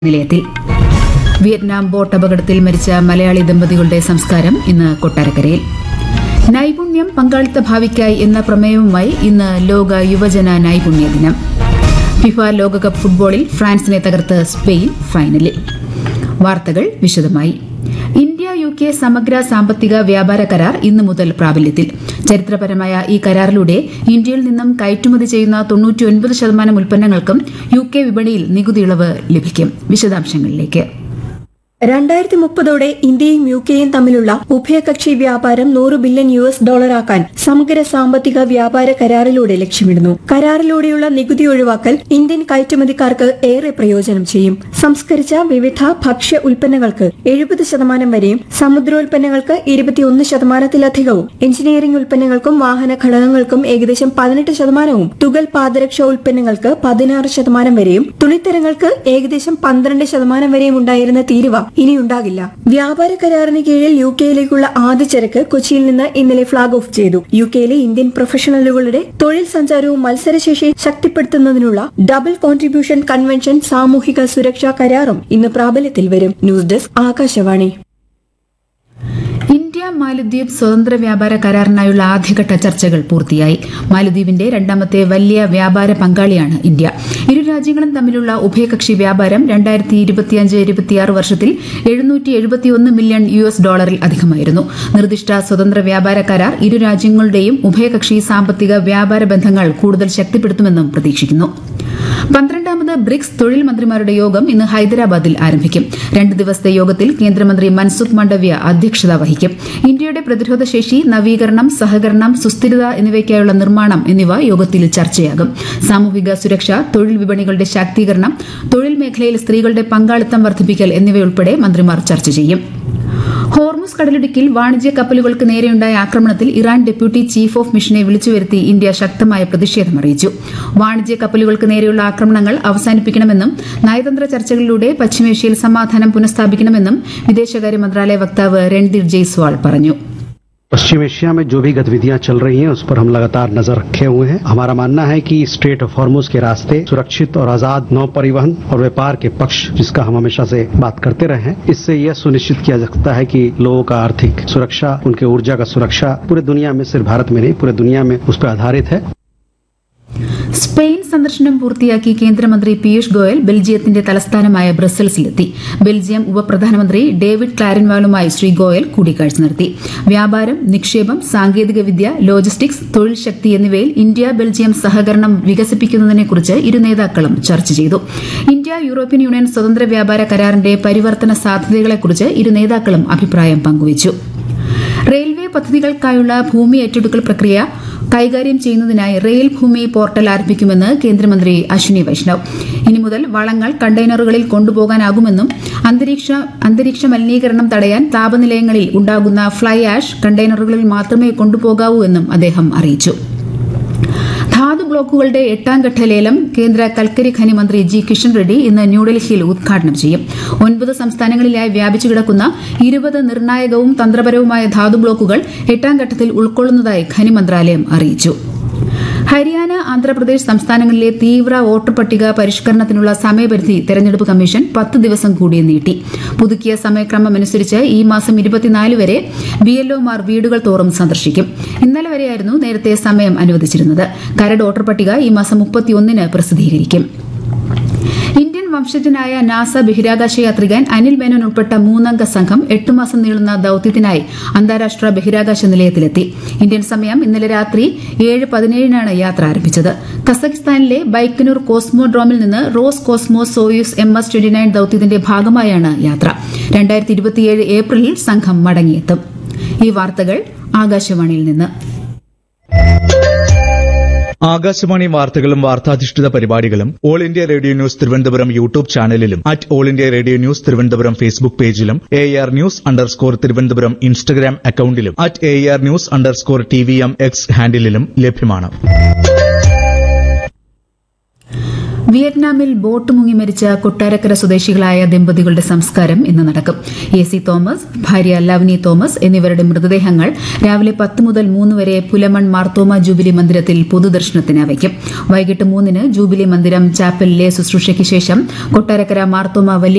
നിലയത്തിൽ. Vietnam boat അപകടത്തിൽ മരിച്ച മലയാളി ദമ്പതികളുടെ സംസ്കാരം ഇന്ന് കൊട്ടാരക്കരയിൽ. നൈപുണ്യം പങ്കാളിത്ത ഭാവിക്കായി എന്ന പ്രമേയവുമായി ഇന്ന് ലോക യുവജന നൈപുണ്യ ദിനം. ഫിഫ ലോകകപ്പ് ഫുട്ബോളിൽ ഫ്രാൻസിനെ തകർത്ത് സ്പെയിൻ ഫൈനലിൽ. വാർത്തകൾ വിശദമായി. ഇന്ത്യ UK സമഗ്ര സാമ്പത്തിക വ്യാപാര കരാർ ഇന്നു മുതൽ പ്രാബല്യത്തിൽ. ചരിത്രപരമായ ഈ കരാറിലൂടെ ഇന്ത്യയിൽ നിന്നും കയറ്റുമതി ചെയ്യുന്ന 99% ഉൽപ്പന്നങ്ങൾക്കും UK വിപണിയിൽ നികുതി ഇളവ് ലഭിക്കും. വിശദാംശങ്ങളിലേക്ക്. 2030 ഇന്ത്യയും യുകെയും തമ്മിലുള്ള ഉഭയകക്ഷി വ്യാപാരം $100 ബില്യൺ ആക്കാൻ സമഗ്ര സാമ്പത്തിക വ്യാപാര കരാറിലൂടെ ലക്ഷ്യമിടുന്നു. കരാറിലൂടെയുള്ള നികുതി ഒഴിവാക്കൽ ഇന്ത്യൻ കയറ്റുമതിക്കാർക്ക് ഏറെ പ്രയോജനം ചെയ്യും. സംസ്കരിച്ച വിവിധ ഭക്ഷ്യ ഉൽപ്പന്നങ്ങൾക്ക് 70% വരെയും സമുദ്രോൽപ്പന്നങ്ങൾക്ക് 21%-ലധികവും എഞ്ചിനീയറിംഗ് ഉൽപ്പന്നങ്ങൾക്കും വാഹന ഘടകങ്ങൾക്കും ഏകദേശം 18%, തുകൽ പാദരക്ഷ ഉൽപ്പന്നങ്ങൾക്ക് 16% വരെയും തുണിത്തരങ്ങൾക്ക് ഏകദേശം 12% വരെയും ഉണ്ടായിരുന്ന തീരുവ ഇനിയുണ്ടാകില്ല. വ്യാപാര കരാറിന് കീഴിൽ യുകെയിലേക്കുള്ള ആദ്യ ചരക്ക് കൊച്ചിയിൽ നിന്ന് ഇന്നലെ ഫ്ളാഗ് ഓഫ് ചെയ്തു. യുകെയിലെ ഇന്ത്യൻ പ്രൊഫഷണലുകളുടെ തൊഴിൽ സഞ്ചാരവും മത്സരശേഷി ശക്തിപ്പെടുത്തുന്നതിനുള്ള ഡബിൾ കോൺട്രിബ്യൂഷൻ കൺവെൻഷൻ സാമൂഹിക സുരക്ഷാ കരാറും ഇന്ന് പ്രാബല്യത്തിൽ വരും. News desk Akashvani. ഇന്ത്യ മാലദ്വീപ് സ്വതന്ത്ര വ്യാപാര കരാറിനായുള്ള ആദ്യഘട്ട ചർച്ചകൾ പൂർത്തിയായി. മാലദ്വീപിന്റെ രണ്ടാമത്തെ വലിയ വ്യാപാര പങ്കാളിയാണ് ഇന്ത്യ. ഇരു രാജ്യങ്ങളും തമ്മിലുള്ള ഉഭയകക്ഷി വ്യാപാരം 2025-26 വർഷത്തിൽ $771 മില്യൺ അധികമായിരുന്നു. നിർദ്ദിഷ്ട സ്വതന്ത്ര വ്യാപാര കരാർ ഇരു രാജ്യങ്ങളുടെയും ഉഭയകക്ഷി സാമ്പത്തിക വ്യാപാര ബന്ധങ്ങൾ കൂടുതൽ ശക്തിപ്പെടുത്തുമെന്നും പ്രതീക്ഷിക്കുന്നു. 12ാമത് ബ്രിക്സ് തൊഴിൽ മന്ത്രിമാരുടെ യോഗം ഇന്ന് ഹൈദരാബാദിൽ ആരംഭിക്കും. 2 ദിവസത്തെ യോഗത്തിൽ കേന്ദ്രമന്ത്രി മൻസുഖ് മാണ്ഡവ്യ അധ്യക്ഷത വഹിക്കും. ഇന്ത്യയുടെ പ്രതിരോധ ശേഷി, നവീകരണം, സഹകരണം, സുസ്ഥിരത എന്നിവയ്ക്കായുള്ള നിർമ്മാണം എന്നിവ യോഗത്തിൽ ചർച്ചയാകും. സാമൂഹിക സുരക്ഷ, തൊഴിൽ വിപണികളുടെ ശാക്തീകരണം, തൊഴിൽ മേഖലയിൽ സ്ത്രീകളുടെ പങ്കാളിത്തം വർദ്ധിപ്പിക്കൽ എന്നിവയുൾപ്പെടെ മന്ത്രിമാർ ചർച്ച ചെയ്യും. ഹോർമുസ് കടലിടുക്കിൽ വാണിജ്യ കപ്പലുകൾക്ക് നേരെയുണ്ടായ ആക്രമണത്തിൽ ഇറാൻ ഡെപ്യൂട്ടി ചീഫ് ഓഫ് മിഷനെ വിളിച്ചുവരുത്തി ഇന്ത്യ ശക്തമായ പ്രതിഷേധം അറിയിച്ചു. വാണിജ്യ കപ്പലുകൾക്ക് നേരെയുള്ള ആക്രമണങ്ങൾ അവസാനിപ്പിക്കണമെന്നും നയതന്ത്ര ചർച്ചകളിലൂടെ പശ്ചിമേഷ്യയിൽ സമാധാനം പുനഃസ്ഥാപിക്കണമെന്നും വിദേശകാര്യ മന്ത്രാലയ വക്താവ് രൺദീപ് ജയ്സ്വാൾ പറഞ്ഞു. पश्चिम एशिया में जो भी गतिविधियां चल रही हैं उस पर हम लगातार नजर रखे हुए हैं. हमारा मानना है कि स्ट्रेट ऑफ हॉर्मुज के रास्ते सुरक्षित और आजाद नौ परिवहन और व्यापार के पक्ष, जिसका हम हमेशा से बात करते रहे हैं, इससे यह सुनिश्चित किया जा सकता है कि लोगों का आर्थिक सुरक्षा, उनके ऊर्जा का सुरक्षा पूरे दुनिया में, सिर्फ भारत में नहीं पूरे दुनिया में उस पर आधारित है. സ്പെയിൻ സന്ദർശനം പൂർത്തിയാക്കി കേന്ദ്രമന്ത്രി പീയൂഷ് ഗോയൽ ബെൽജിയത്തിന്റെ തലസ്ഥാനമായ ബ്രസൽസിലെത്തി. ബെൽജിയം ഉപപ്രധാനമന്ത്രി ഡേവിഡ് ക്ലാരൻവാളുമായി ശ്രീ ഗോയൽ കൂടിക്കാഴ്ച നടത്തി. വ്യാപാരം, നിക്ഷേപം, സാങ്കേതികവിദ്യ, ലോജിസ്റ്റിക്സ്, തൊഴിൽ ശക്തി എന്നിവയിൽ ഇന്ത്യ ബെൽജിയം സഹകരണം വികസിപ്പിക്കുന്നതിനെക്കുറിച്ച് ഇരു നേതാക്കളും ചർച്ച ചെയ്തു. ഇന്ത്യ യൂറോപ്യൻ യൂണിയൻ സ്വതന്ത്ര വ്യാപാര കരാറിന്റെ പരിവർത്തന സാധ്യതകളെക്കുറിച്ച് ഇരു നേതാക്കളും അഭിപ്രായം പങ്കുവച്ചു. റെയിൽവേ പദ്ധതികൾക്കായുള്ള ഭൂമി ഏറ്റെടുക്കൽ പ്രക്രിയ കൈകാര്യം ചെയ്യുന്നതിനായി റെയിൽ ഭൂമി പോർട്ടൽ ആരംഭിക്കുമെന്ന് കേന്ദ്രമന്ത്രി അശ്വിനി വൈഷ്ണവ്. ഇനി മുതൽ വളങ്ങൾ കണ്ടെയ്നറുകളിൽ കൊണ്ടുപോകാനാകുമെന്നും അന്തരീക്ഷ മലിനീകരണം തടയാൻ താപനിലയങ്ങളിൽ ഉണ്ടാകുന്ന ഫ്ലൈ ആഷ് കണ്ടെയ്നറുകളിൽ മാത്രമേ കൊണ്ടുപോകാവൂ എന്നും അദ്ദേഹം അറിയിച്ചു. ധാതു ബ്ലോക്കുകളുടെ 8ാം ഘട്ട ലേലം കേന്ദ്ര കൽക്കരി ഖനി മന്ത്രി ജി കിഷൻ റെഡ്ഡി ഇന്ന് ന്യൂഡൽഹിയിൽ ഉദ്ഘാടനം ചെയ്യും. 9 സംസ്ഥാനങ്ങളിലായി വ്യാപിച്ചു കിടക്കുന്ന 20 നിർണായകവും തന്ത്രപരവുമായ ധാതു ബ്ലോക്കുകൾ 8ാം ഘട്ടത്തിൽ ഉൾക്കൊള്ളുന്നതായി ഖനി മന്ത്രാലയം അറിയിച്ചു. ഹരിയാന, ആന്ധ്രാപ്രദേശ് സംസ്ഥാനങ്ങളിലെ തീവ്ര വോട്ടർ പട്ടിക പരിഷ്കരണത്തിനുള്ള സമയപരിധി തെരഞ്ഞെടുപ്പ് കമ്മീഷൻ 10 ദിവസം കൂടി നീട്ടി. പുതുക്കിയ സമയക്രമമനുസരിച്ച് ഈ മാസം 24 വരെ BLOമാർ വീടുകൾ തോറും സന്ദർശിക്കും. ഇന്നലെ വരെയായിരുന്നു നേരത്തെ സമയം അനുവദിച്ചിരുന്നത്. കരട് വോട്ടർ പട്ടിക ഈ മാസം 31-ന് പ്രസിദ്ധീകരിക്കും. ഇന്ത്യൻ വംശജനായ നാസ ബഹിരാകാശ യാത്രികൻ അനിൽ മേനോൻ ഉൾപ്പെട്ട 3-അംഗ സംഘം 8 മാസം നീളുന്ന ദൌത്യത്തിനായി അന്താരാഷ്ട്ര ബഹിരാകാശ നിലയത്തിലെത്തി. ഇന്ത്യൻ സമയം ഇന്നലെ രാത്രി 7:17-നാണ് യാത്ര ആരംഭിച്ചത്. കസഖിസ്ഥാനിലെ ബൈക്കനൂർ കോസ്മോഡ്രോമിൽ നിന്ന് റോസ് കോസ്മോസ് സോയൂസ് MS-29 ദൌത്യത്തിന്റെ ഭാഗമായാണ് യാത്ര. 2027 ഏപ്രിലിൽ സംഘം മടങ്ങിയെത്തും. ഈ വാർത്തകൾ ആകാശവാണിയിൽ നിന്ന്. ആകാശവാണി വാർത്തകളും വാർത്താധിഷ്ഠിത പരിപാടികളും all India radio news Thiruvananthapuram YouTube ചാനലിലും all India radio news Thiruvananthapuram Facebook പേജിലും AR News_ തിരുവനന്തപുരം ഇൻസ്റ്റഗ്രാം അക്കൌണ്ടിലും AR News_TVM X ഹാൻഡിലും ലഭ്യമാണ്. വിയറ്റ്നാമിൽ ബോട്ട് മുങ്ങി മരിച്ച കൊട്ടാരക്കര സ്വദേശികളായ ദമ്പതികളുടെ സംസ്കാരം ഇന്ന് നടക്കും. AC തോമസ്, ഭാര്യ ലവ്നി തോമസ് എന്നിവരുടെ മൃതദേഹങ്ങൾ രാവിലെ 10 മുതൽ 3 വരെ പുലമൺ മാർത്തോമ ജൂബിലി മന്ദിരത്തിൽ പൊതുദർശനത്തിന് വയ്ക്കും. വൈകിട്ട് 3-ന് ജൂബിലി മന്ദിരം ചാപ്പലിലെ ശുശ്രൂഷയ്ക്ക് ശേഷം കൊട്ടാരക്കര മാർത്തോമ വലിയ